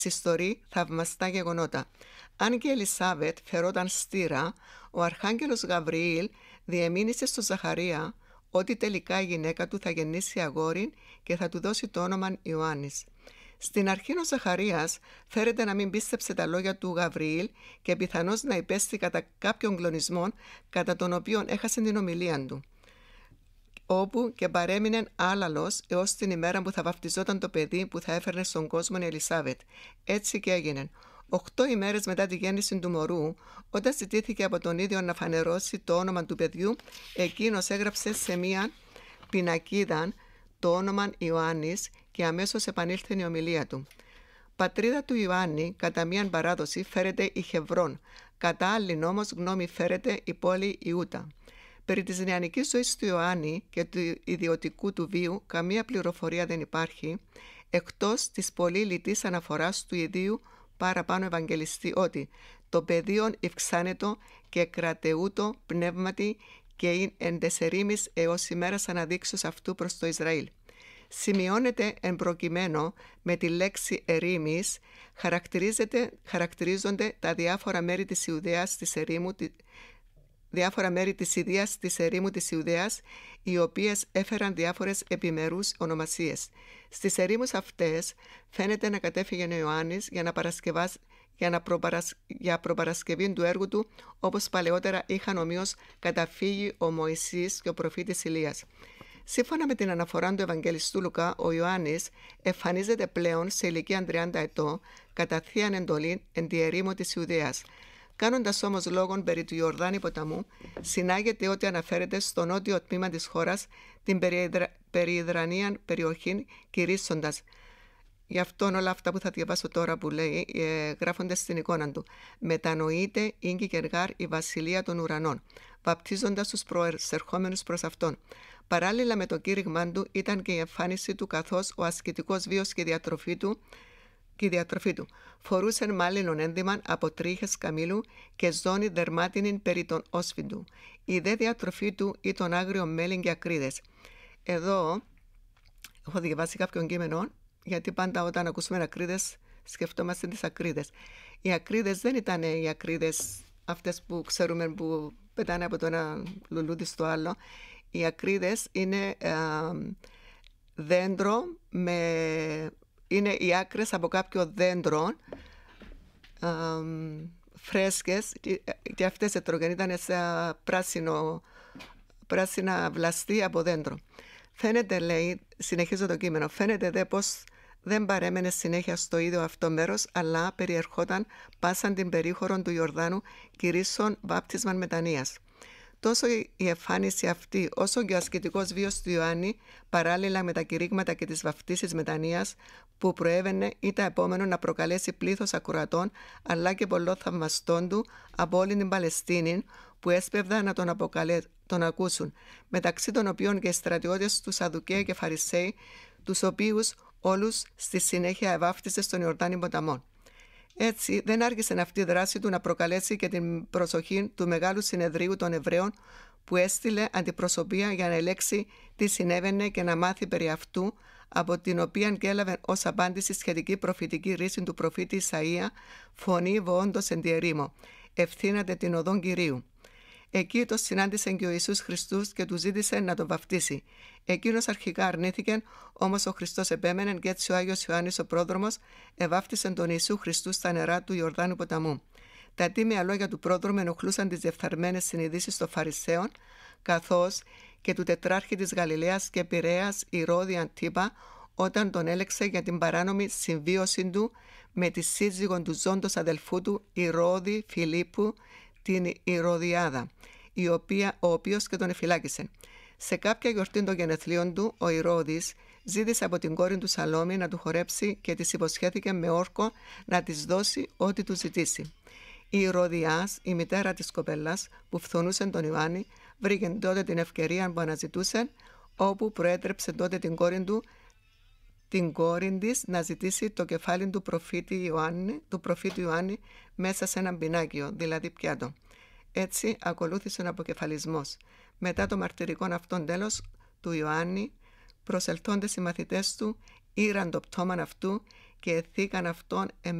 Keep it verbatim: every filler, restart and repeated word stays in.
ιστορεί θαυμαστά γεγονότα. Αν και η Ελισάβετ φερόταν στήρα, ο Αρχάγγελος Γαβριήλ διεμήνυσε στο Ζαχαρία ότι τελικά η γυναίκα του θα γεννήσει αγόρι και θα του δώσει το όνομα Ιωάννης. Στην αρχή ο Ζαχαρίας φέρεται να μην πίστεψε τα λόγια του Γαβριήλ και πιθανώς να υπέστη κατά κάποιον κλονισμό κατά τον οποίο έχασε την ομιλία του, όπου και παρέμεινε άλαλος έως την ημέρα που θα βαφτιζόταν το παιδί που θα έφερνε στον κόσμο η Ελισάβετ. Έτσι και έγινε. Οχτώ ημέρες μετά τη γέννηση του μωρού, όταν ζητήθηκε από τον ίδιο να φανερώσει το όνομα του παιδιού, εκείνος έγραψε σε μία πινακίδα το όνομα Ιωάννης και αμέσως επανήλθε η ομιλία του. Πατρίδα του Ιωάννη, κατά μίαν παράδοση, φέρεται η Χεβρών, κατά άλλην όμως γνώμη φέρεται η πόλη Ιούτα. Περί της νεανικής ζωής του Ιωάννη και του ιδιωτικού του βίου καμία πληροφορία δεν υπάρχει, εκτός της πολύ λιτής αναφοράς του ιδίου παραπάνω Ευαγγελιστή ότι το παιδίον ευξάνετο και κρατεούτο πνεύματι και είναι εν τεσσερίμις έως ημέρας αναδείξεως αυτού προς το Ισραήλ. Σημειώνεται εν προκειμένου με τη λέξη ερήμης, χαρακτηρίζονται τα διάφορα μέρη της Ιουδαίας της ερήμου, διάφορα μέρη της Ιδίας της ερήμου της Ιουδαίας, οι οποίες έφεραν διάφορες επιμερούς ονομασίες. Στις ερήμους αυτές φαίνεται να κατέφυγε ο Ιωάννης για να παρασκευάσει για, να προπαρασ... για προπαρασκευή του έργου του, όπως παλαιότερα είχαν ομοίως καταφύγει ο Μωυσής και ο προφήτης Ηλίας. Σύμφωνα με την αναφορά του Ευαγγελιστού Λουκά, ο Ιωάννης εμφανίζεται πλέον σε ηλικία τριάντα ετών κατά θείαν εντολή εν τη ερήμο της Ιουδαίας. Κάνοντας όμως λόγον περί του Ιορδάνη ποταμού, συνάγεται ότι αναφέρεται στο νότιο τμήμα της χώρας, την περιεδρανίαν περιοχή, κηρύσσοντας. Γι' αυτό όλα αυτά που θα διαβάσω τώρα που λέει ε, γράφονται στην εικόνα του. Μετανοείται ίγκη κεργάρ η βασιλεία των ουρανών, βαπτίζοντας τους προερχόμενους προς αυτόν. Παράλληλα με το κήρυγμά του ήταν και η εμφάνιση του καθώς ο ασκητικός βίος και η διατροφή του και η διατροφή του. Φορούσε μάλλον ένδυμα από τρίχες καμήλου και ζώνη δερμάτινη περί των όσφυντου. Η δε διατροφή του ήταν άγριο μέλι και ακρίδες. Εδώ έχω διαβάσει κάποιον κείμενο, γιατί πάντα όταν ακούσουμε ακρίδες σκεφτόμαστε τις ακρίδες. Οι ακρίδες δεν ήταν οι ακρίδες αυτές που ξέρουμε που πετάνε από το ένα λουλούδι στο άλλο. Οι ακρίδες είναι ε, δέντρο με... είναι οι άκρες από κάποιο δέντρο ε, φρέσκες και αυτές ετρώγαν, ήταν σε πράσινο, πράσινα βλαστή από δέντρο. Φαίνεται, λέει, συνεχίζω το κείμενο, φαίνεται δε πως δεν παρέμενε συνέχεια στο ίδιο αυτό μέρος, αλλά περιερχόταν πάσαν την περίχωρον του Ιορδάνου κηρύσσον βάπτισμα μετανοίας. Τόσο η εμφάνιση αυτή, όσο και ο ασκητικός βίος του Ιωάννη, παράλληλα με τα κηρύγματα και τις βαφτίσεις μετανοίας που προέβαινε, ήταν επόμενο να προκαλέσει πλήθος ακροατών, αλλά και πολλών θαυμαστών του από όλη την Παλαιστίνη, που έσπευδαν να τον, αποκαλέ... τον ακούσουν, μεταξύ των οποίων και οι στρατιώτες του Σαδουκαίοι και Φαρισαίοι, τους οποίους όλους στη συνέχεια ευάφτισε στον Ιορδάνη ποταμό. Έτσι, δεν άργησε αυτή η δράση του να προκαλέσει και την προσοχή του Μεγάλου Συνεδρίου των Εβραίων, που έστειλε αντιπροσωπεία για να ελέξει τι συνέβαινε και να μάθει περί αυτού, από την οποία και έλαβε ως απάντηση σχετική προφητική ρίση του προφήτη Ισαΐα, φωνή βοώντος εν τη ερήμο, ευθύνατε την οδόν Κυρίου. Εκεί το συνάντησε και ο Ιησούς Χριστούς και του ζήτησε να τον βαφτίσει. Εκείνος αρχικά αρνήθηκε, όμως ο Χριστός επέμενε και έτσι ο Άγιος Ιωάννης ο πρόδρομος ευάφτισε τον Ιησού Χριστού στα νερά του Ιορδάνου ποταμού. Τα τίμια λόγια του πρόδρομου ενοχλούσαν τις διεφθαρμένες συνειδήσεις των Φαρισαίων, καθώς και του τετράρχη της Γαλιλαίας και Πειραιάς Ηρώδη Αντίπα, όταν τον έλεξε για την παράνομη συμβίωση του με τη σύζυγον του ζώντος αδελφού του Ηρώδη Φιλίππου, την Ηρωδιάδα, η οποία, ο οποίος και τον εφυλάκησε. Σε κάποια γιορτή των γενεθλίων του, ο Ηρώδης ζήτησε από την κόρη του Σαλόμη να του χορέψει και της υποσχέθηκε με όρκο να της δώσει ό,τι του ζητήσει. Η Ηρωδιάς, η μητέρα της κοπέλας που φθονούσε τον Ιωάννη, βρήκε τότε την ευκαιρία που αναζητούσε, όπου προέτρεψε τότε την κόρη του, την κόρη της να ζητήσει το κεφάλι του προφήτη Ιωάννη, του προφήτη Ιωάννη μέσα σε έναν πινάκιο, δηλαδή πιάτο. Έτσι ακολούθησε ο αποκεφαλισμός. Μετά το μαρτυρικό αυτόν τέλος του Ιωάννη, προσελθόντες οι μαθητές του, ήραν το πτώμα αυτού και θήκαν αυτόν